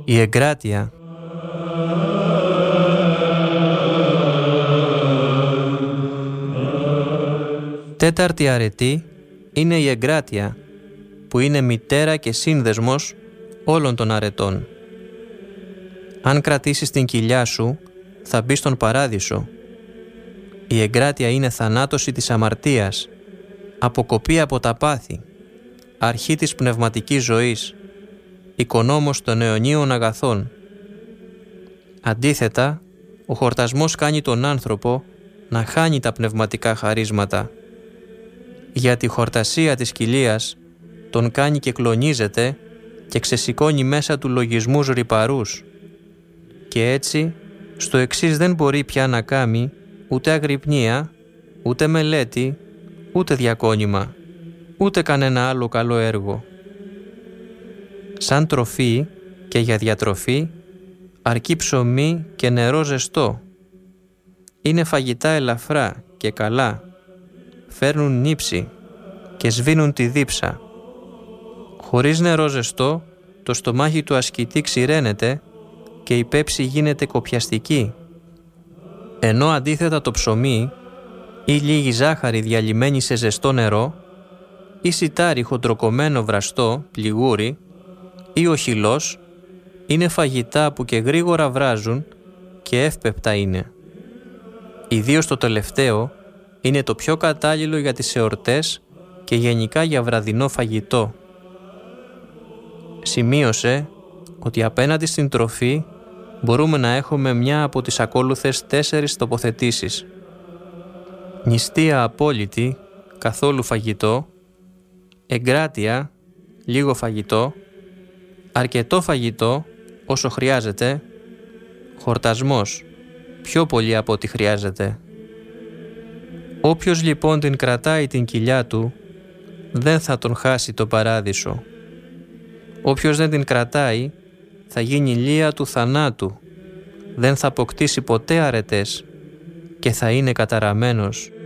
Η εγκράτεια. Τέταρτη αρετή είναι η εγκράτεια, που είναι μητέρα και σύνδεσμος όλων των αρετών. Αν κρατήσεις την κοιλιά σου, θα μπεις στον παράδεισο. Η εγκράτεια είναι θανάτωση της αμαρτίας, αποκοπή από τα πάθη, αρχή της πνευματικής ζωής, οικονόμος των αιωνίων αγαθών. Αντίθετα, ο χορτασμός κάνει τον άνθρωπο να χάνει τα πνευματικά χαρίσματα. Για τη χορτασία της κοιλίας τον κάνει και κλονίζεται και ξεσηκώνει μέσα του λογισμούς ρυπαρούς. Και έτσι, στο εξής δεν μπορεί πια να κάνει ούτε αγρυπνία, ούτε μελέτη, ούτε διακόνημα, ούτε κανένα άλλο καλό έργο. Σαν τροφή και για διατροφή αρκεί ψωμί και νερό ζεστό. Είναι φαγητά ελαφρά και καλά, φέρνουν νύψη και σβήνουν τη δίψα. Χωρίς νερό ζεστό, το στομάχι του ασκητή ξηραίνεται και η πέψη γίνεται κοπιαστική. Ενώ αντίθετα το ψωμί ή λίγη ζάχαρη διαλυμένη σε ζεστό νερό ή σιτάρι χοντροκομμένο βραστό, πληγούρι ή ο χυλός είναι φαγητά που και γρήγορα βράζουν και εύπεπτα είναι. Ιδίως το τελευταίο είναι το πιο κατάλληλο για τις εορτές και γενικά για βραδινό φαγητό. Σημείωσε ότι απέναντι στην τροφή μπορούμε να έχουμε μια από τις ακόλουθες 4 τοποθετήσεις. Νηστεία απόλυτη, καθόλου φαγητό, εγκράτεια, λίγο φαγητό, αρκετό φαγητό, όσο χρειάζεται, χορτασμός, πιο πολύ από ό,τι χρειάζεται. Όποιος λοιπόν την κρατάει την κοιλιά του, δεν θα τον χάσει το παράδεισο. Όποιος δεν την κρατάει, θα γίνει λία του θανάτου, δεν θα αποκτήσει ποτέ αρετές και θα είναι καταραμένος.